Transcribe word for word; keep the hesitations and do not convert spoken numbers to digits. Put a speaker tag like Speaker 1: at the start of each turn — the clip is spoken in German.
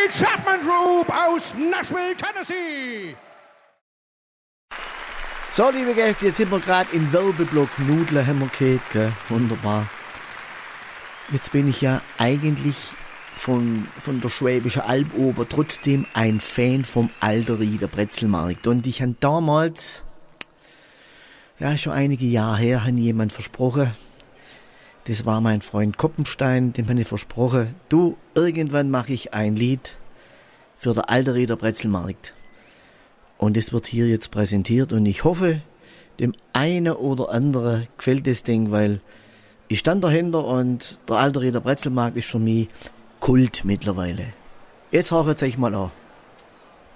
Speaker 1: Chapman Group aus Nashville, Tennessee.
Speaker 2: So, liebe Gäste, jetzt sind wir gerade im Werbeblock. Nudeln haben wir gehört, gell? Wunderbar. Jetzt bin ich ja eigentlich von, von der Schwäbischen Alb ober trotzdem ein Fan vom Alderrieder Brezelmarkt. Und ich habe damals, ja schon einige Jahre her, habe jemand versprochen, das war mein Freund Koppenstein, dem habe ich versprochen, du, irgendwann mache ich ein Lied für den Alderrieder Brezelmarkt. Und das wird hier jetzt präsentiert und ich hoffe, dem einen oder anderen gefällt das Ding, weil ich stand dahinter und der Alderrieder Brezelmarkt ist für mich Kult mittlerweile. Jetzt hört euch mal an.